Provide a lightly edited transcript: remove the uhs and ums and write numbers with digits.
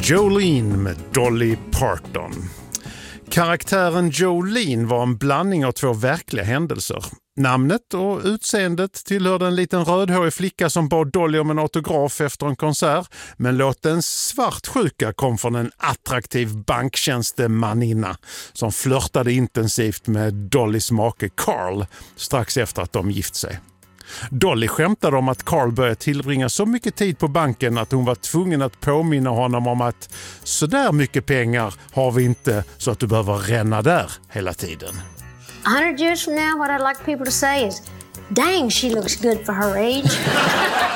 Jolene med Dolly Parton. Karaktären Jolene var en blandning av två verkliga händelser. Namnet och utseendet tillhörde en liten rödhårig flicka som bad Dolly om en autograf efter en konsert, men låtens svartsjuka kom från en attraktiv banktjänstemaninna som flörtade intensivt med Dollys make Carl strax efter att de gift sig. Dolly skämtade om att Carl började tillbringa så mycket tid på banken att hon var tvungen att påminna honom om att så där mycket pengar har vi inte så att du behöver ränna där hela tiden. 100 years from now, what I'd like people to say is, dang, she looks good for her age.